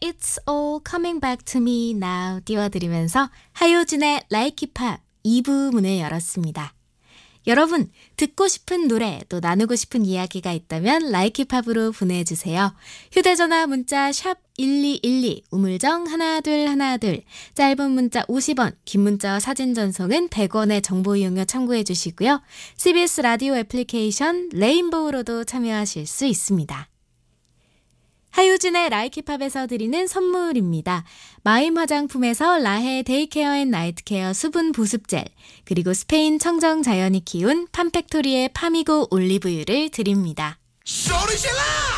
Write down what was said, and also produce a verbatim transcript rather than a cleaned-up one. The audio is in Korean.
It's All Coming Back to Me Now 띄워드리면서 하효진의 Like It Pop 이 부 문을 열었습니다. 여러분, 듣고 싶은 노래 또 나누고 싶은 이야기가 있다면 Like It Pop으로 보내주세요. 휴대전화 문자 샵 일이일이 우물정 하나 둘 하나 둘 짧은 문자 오십 원 긴 문자와 사진 전송은 백 원의 정보 이용료 참고해 주시고요. 씨비에스 라디오 애플리케이션 레인보우로도 참여하실 수 있습니다. 하효진의 라이키팝에서 드리는 선물입니다. 마임 화장품에서 라헤 데이케어 앤 나이트케어 수분 보습젤, 그리고 스페인 청정 자연이 키운 팜팩토리의 파미고 올리브유를 드립니다. 소리 질러!